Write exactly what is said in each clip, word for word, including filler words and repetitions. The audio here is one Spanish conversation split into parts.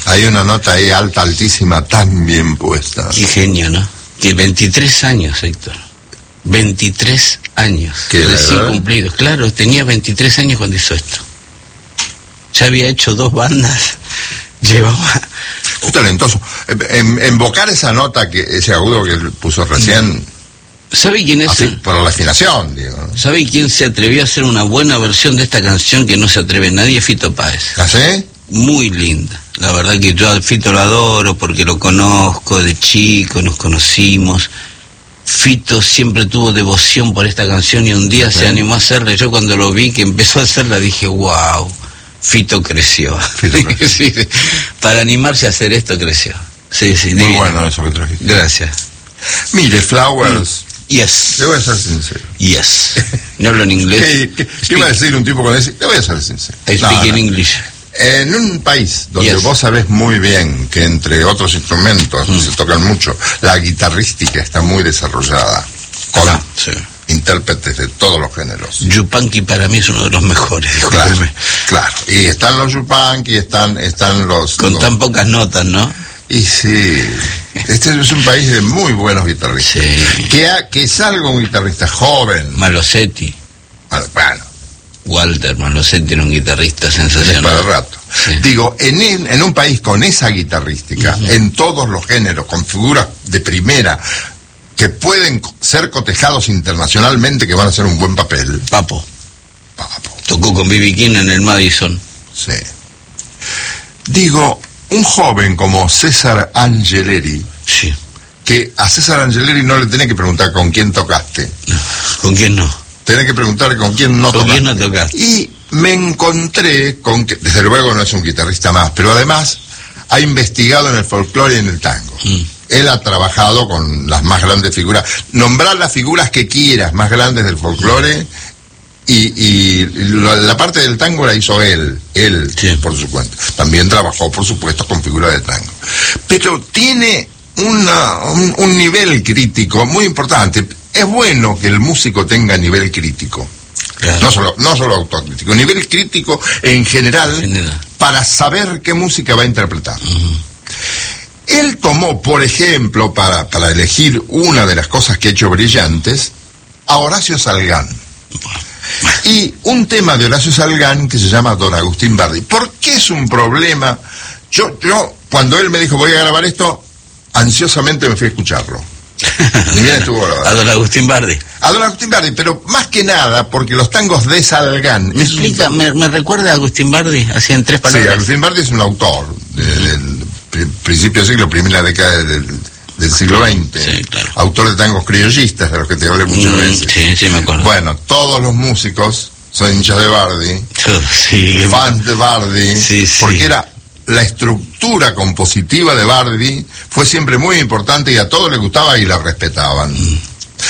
Hay una nota ahí alta, altísima, tan bien puesta. Qué genio, ¿no? Que veintitrés años, Héctor. veintitrés años. ¿Qué, recién verdad? cumplidos. Claro, tenía veintitrés años cuando hizo esto. Ya había hecho dos bandas. Llevaba... Un talentoso. En, invocar esa nota, que ese agudo que él puso recién... ¿Sabe quién es? Así, el... por la afinación, digo. ¿Sabe quién se atrevió a hacer una buena versión de esta canción que no se atreve nadie? Fito Páez. ¿Así? Muy linda. La verdad que yo a Fito lo adoro porque lo conozco de chico, nos conocimos. Fito siempre tuvo devoción por esta canción y un día ¿Sí? se animó a hacerla. Yo cuando lo vi que empezó a hacerla dije, wow, Fito creció. Fito creció. Sí, sí. Para animarse a hacer esto creció. Sí, sí. Muy divino. bueno eso que trajiste. Gracias. Mire, Flowers... Yes. Le voy a ser sincero. Yes. No hablo en inglés. ¿Qué, qué, qué iba a decir un tipo con ese? Le voy a ser sincero. I No, speak in no. English. En un país donde Yes. vos sabés muy bien que entre otros instrumentos Mm. se tocan mucho, la guitarrística está muy desarrollada, con Ah, sí. intérpretes de todos los géneros. Yupanqui para mí es uno de los mejores, Claro, discúlpeme. claro. Y están los yupanqui, están, están los... Con los- tan pocas notas, ¿no? Y sí, este es un país de muy buenos guitarristas. Sí. Que, ha- que salga un guitarrista joven, Malosetti, bueno, Walter Malosetti era un guitarrista es sensacional. para el rato. Sí. Digo, en, en, en un país con esa guitarrística, Ujú. en todos los géneros, con figuras de primera, que pueden co- ser cotejados internacionalmente, que van a hacer un buen papel. Papo, Papo, tocó con B B King en el Madison. sí. Digo, un joven como César Angeleri, Sí. que a César Angeleri no le tenés que preguntar con quién tocaste, ¿Con quién no? tenés que preguntar con quién no ¿Con tocaste. quién no tocaste? Y me encontré con que, desde luego no es un guitarrista más, pero además ha investigado en el folclore y en el tango. Mm. Él ha trabajado con las más grandes figuras. Nombrar las figuras que quieras más grandes del folclore y, y lo- la parte del tango la hizo él, él Sí. por su cuenta. También trabajó, por supuesto, con figuras de tango. Pero tiene una, un, un nivel crítico muy importante. Es bueno que el músico tenga nivel crítico. Claro. No solo, no solo autocrítico, nivel crítico en general, En general. para saber qué música va a interpretar. Él tomó, por ejemplo, para, para elegir una de las cosas que ha hecho brillantes, a Horacio Salgán. Y un tema de Horacio Salgán que se llama Don Agustín Bardi. ¿Por qué es un problema? Yo, yo, cuando él me dijo voy a grabar esto, ansiosamente me fui a escucharlo. Ni bien estuvo grabado. A don Agustín Bardi. A Don Agustín Bardi, pero más que nada porque los tangos de Salgán... ¿Me es un- explica, me, me recuerda a Agustín Bardi? Así en tres Sí, palabras. Agustín Bardi es un autor de- del pri- principio del siglo, primera década del, del siglo veinte. Sí, claro. Autor de tangos criollistas, de los que te hablé muchas Mm, veces. sí, sí, me acuerdo. Bueno, todos los músicos son hinchas de Bardi, Sí, fans de Bardi, Sí, sí. porque era la estructura compositiva de Bardi fue siempre muy importante y a todos les gustaba y la respetaban. Mm.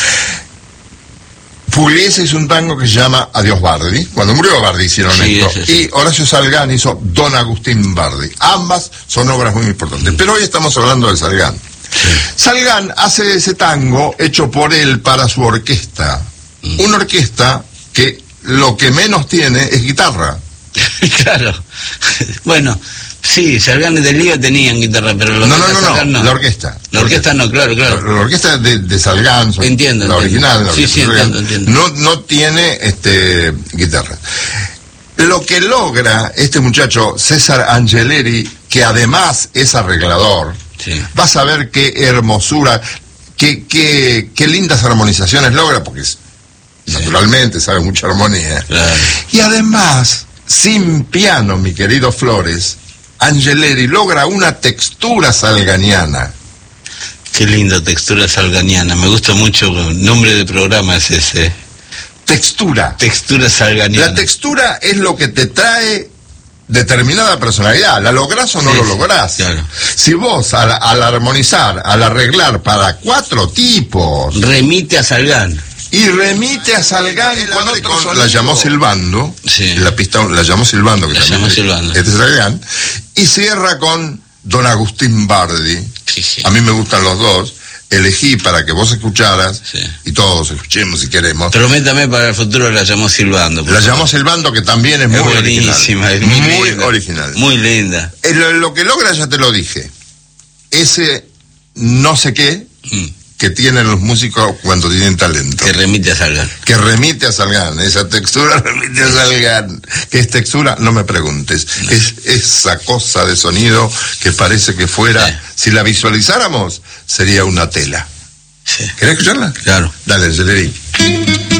Pugliese hizo un tango que se llama Adiós Bardi. Cuando murió Bardi hicieron Sí, esto. ese sí. Y Horacio Salgán hizo Don Agustín Bardi. Ambas son obras muy importantes. Pero hoy estamos hablando de Salgán. Salgán hace ese tango hecho por él para su orquesta. Mm. Una orquesta que lo que menos tiene es guitarra. Claro. Bueno, sí, Salgán de Lío tenían guitarra, pero los No, de no, no, Salgán no, la orquesta. La orquesta no, claro, La, claro. la orquesta de, de Salgán, son- Entiendo, la entiendo. original, la Sí, orquesta sí, de Salgán, entiendo, entiendo. No, no tiene este, guitarra. Lo que logra este muchacho, César Angeleri, que además es arreglador, Sí. vas a ver qué hermosura, qué, qué, qué lindas armonizaciones logra, porque es- naturalmente sabe mucha armonía. Claro. Y además, sin piano, mi querido Flores, Angeleri logra una textura salganiana. Qué linda textura salganiana. Me gusta mucho, el nombre de programa es ese. Textura. Textura salganiana. La textura es lo que te trae determinada personalidad. ¿La lográs o no Sí, lo sí, lográs? claro. Si vos, al, al armonizar, al arreglar para cuatro tipos, Remite a Salgán. y remite a Salgán, cuando la llamó silbando, Sí. la pista la llamó silbando, que La también llamó es- silbando. es de Salgán, y cierra con Don Agustín Bardi. Sí, sí. A mí me gustan los dos. elegí para que vos escucharas, Sí. y todos escuchemos si queremos. Prométame para el futuro la llamó silbando. por La favor. llamó Silbando, que también es, Es muy buenísima, original. es muy muy linda. original. Muy linda. Eh, Lo, lo que logra, ya te lo dije, ese no sé qué Mm. que tienen los músicos cuando tienen talento. Que remite a Salgan. Que remite a Salgan, esa textura remite a Salgan. ¿Qué es textura? No me preguntes. No. Es esa cosa de sonido que parece que fuera, Sí. si la visualizáramos, sería una tela. Sí. ¿Querés escucharla? Claro. Dale, Celeri.